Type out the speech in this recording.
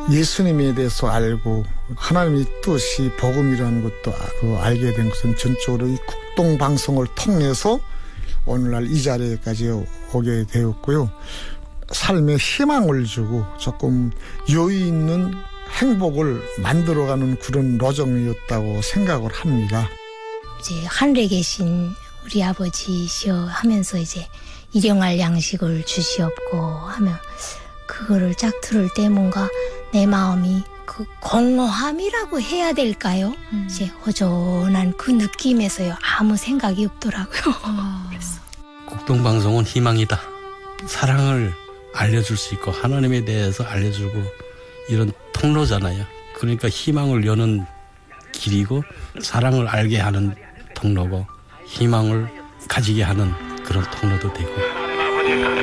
예수님에 대해서 알고 하나님의 뜻이 복음이라는 것도 알게 된 것은 전적으로 이 국동방송을 통해서 오늘날 이 자리에까지 오게 되었고요. 삶에 희망을 주고 조금 여유 있는 행복을 만들어가는 그런 로정이었다고 생각을 합니다. 이제 하늘에 계신 우리 아버지시여 하면서 이제 일용할 양식을 주시옵고 하면 그거를 쫙 들을 때 뭔가 내 마음이 그 공허함이라고 해야 될까요? 이제 허전한 그 느낌에서요. 아무 생각이 없더라고요. 그래서. 국동방송은 희망이다. 사랑을 알려줄 수 있고 하나님에 대해서 알려주고 이런 통로잖아요. 그러니까 희망을 여는 길이고 사랑을 알게 하는 통로고 희망을 가지게 하는 그런 통로도 되고